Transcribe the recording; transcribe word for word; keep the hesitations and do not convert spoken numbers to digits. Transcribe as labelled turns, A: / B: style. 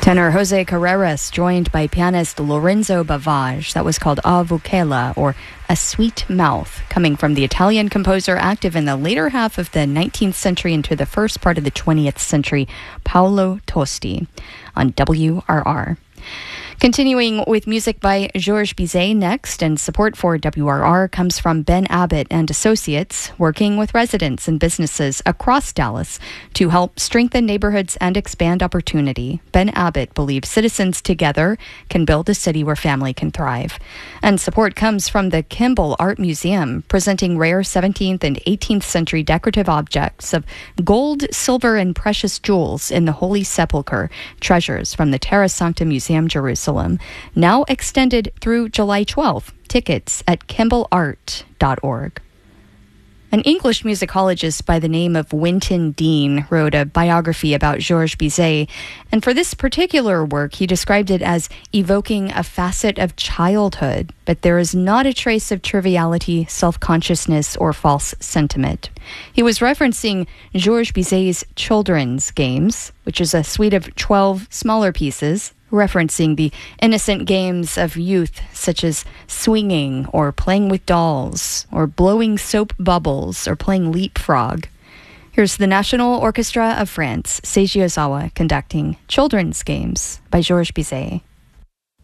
A: Tenor Jose Carreras joined by pianist Lorenzo Bavage. That was called A Vucella, or A Sweet Mouth, coming from the Italian composer active in the later half of the nineteenth century into the first part of the twentieth century, Paolo Tosti, on W R R. Continuing with music by Georges Bizet next, and support for W R R comes from Ben Abbott and Associates, working with residents and businesses across Dallas to help strengthen neighborhoods and expand opportunity. Ben Abbott believes citizens together can build a city where family can thrive. And support comes from the Kimball Art Museum, presenting rare seventeenth and eighteenth century decorative objects of gold, silver, and precious jewels in the Holy Sepulchre, treasures from the Terra Sancta Museum, Jerusalem. Now extended through July twelfth. Tickets at kimball art dot org. An English musicologist by the name of Winton Dean wrote a biography about Georges Bizet, and for this particular work, he described it as evoking a facet of childhood, but there is not a trace of triviality, self-consciousness, or false sentiment. He was referencing Georges Bizet's children's games, which is a suite of twelve smaller pieces, referencing the innocent games of youth, such as swinging or playing with dolls or blowing soap bubbles or playing leapfrog. Here's the National Orchestra of France, Seiji Ozawa, conducting Children's Games by Georges Bizet.